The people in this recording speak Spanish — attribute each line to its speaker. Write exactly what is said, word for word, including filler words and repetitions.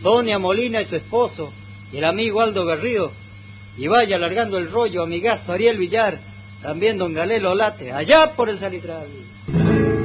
Speaker 1: Sonia Molina y su esposo, y el amigo Aldo Garrido, y vaya alargando el rollo, amigazo Ariel Villar, también don Galelo Late, allá por el Salitral.